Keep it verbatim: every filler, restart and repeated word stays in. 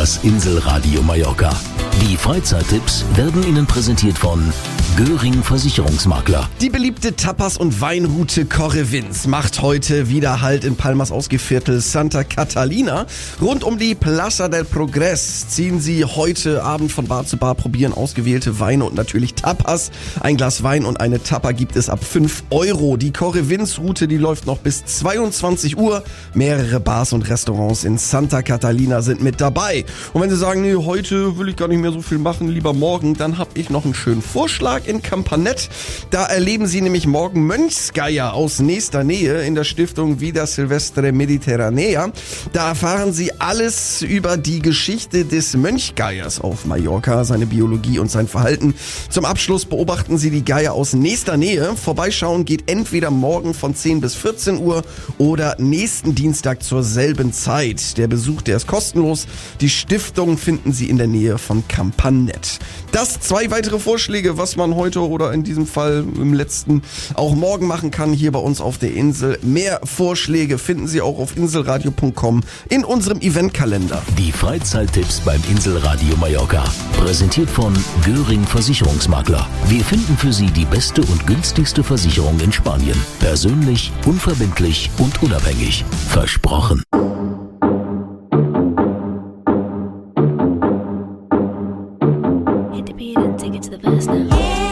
Das Inselradio Mallorca. Die Freizeittipps werden Ihnen präsentiert von Göring Versicherungsmakler. Die beliebte Tapas- und Weinroute Correvins macht heute wieder Halt in Palmas Ausgeviertel Santa Catalina. Rund um die Plaza del Progrés ziehen Sie heute Abend von Bar zu Bar, probieren ausgewählte Weine und natürlich Tapas. Ein Glas Wein und eine Tapa gibt es ab fünf Euro. Die Correvins-Route, die läuft noch bis zweiundzwanzig Uhr. Mehrere Bars und Restaurants in Santa Catalina sind mit dabei. Und wenn Sie sagen, nee, heute will ich gar nicht mehr so viel machen, lieber morgen, dann habe ich noch einen schönen Vorschlag in Campanet. Da erleben Sie nämlich morgen Mönchsgeier aus nächster Nähe in der Stiftung Vida Silvestre Mediterranea. Da erfahren Sie alles über die Geschichte des Mönchgeiers auf Mallorca, seine Biologie und sein Verhalten. Zum Abschluss beobachten Sie die Geier aus nächster Nähe. Vorbeischauen geht entweder morgen von zehn bis vierzehn Uhr oder nächsten Dienstag zur selben Zeit. Der Besuch, der ist kostenlos. Die Stiftung finden Sie in der Nähe von Campanet. Das zwei weitere Vorschläge, was man heute oder in diesem Fall im letzten auch morgen machen kann, hier bei uns auf der Insel. Mehr Vorschläge finden Sie auch auf inselradio punkt com in unserem Eventkalender. Die Freizeittipps beim Inselradio Mallorca. Präsentiert von Göring Versicherungsmakler. Wir finden für Sie die beste und günstigste Versicherung in Spanien. Persönlich, unverbindlich und unabhängig. Versprochen.